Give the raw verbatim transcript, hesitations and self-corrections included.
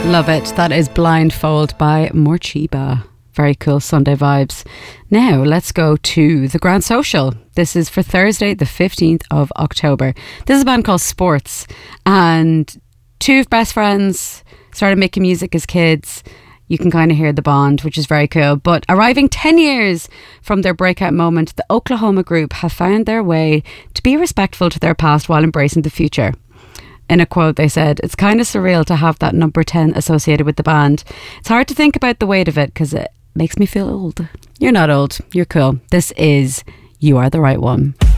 Love it. That is Blindfold by Morcheeba. Very cool Sunday vibes. Now let's go to the Grand Social. This is for Thursday the fifteenth of October. This is a band called Sports, and two best friends started making music as kids. You can kind of hear the bond, which is very cool. But arriving ten years from their breakout moment, the Oklahoma group have found their way to be respectful to their past while embracing the future. In a quote, they said, "It's kind of surreal to have that number ten associated with the band. It's hard to think about the weight of it because it makes me feel old." You're not old. You're cool. This is You Are the Right One.